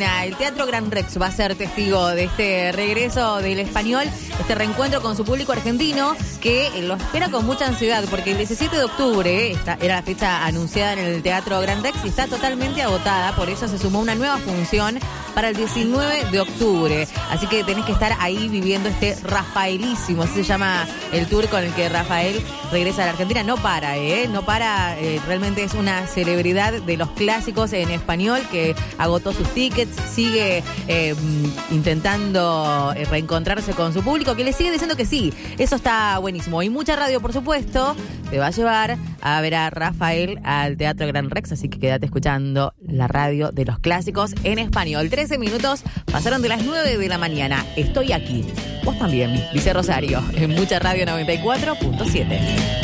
Argentina. El Teatro Gran Rex va a ser testigo de este regreso del Español, este reencuentro con su público argentino, que lo espera con mucha ansiedad, porque el 17 de octubre era la fecha anunciada en el Teatro Gran Rex y está totalmente agotada, por eso se sumó una nueva función para el 19 de octubre. Así que tenés que estar ahí viviendo este Rafaelísimo, así se llama el tour con el que Rafael regresa a la Argentina. No para, realmente es una celebridad de los clásicos en español que agotó sus tickets, sigue intentando reencontrarse con su público, que le sigue diciendo que sí. Eso está buenísimo. Y mucha radio, por supuesto, te va a llevar a ver a Rafael al Teatro Gran Rex, así que quédate escuchando la radio de los clásicos en español. 13 minutos pasaron de las 9 de la mañana. Estoy aquí. Vos también, dice Rosario, en Mucha Radio 94.7.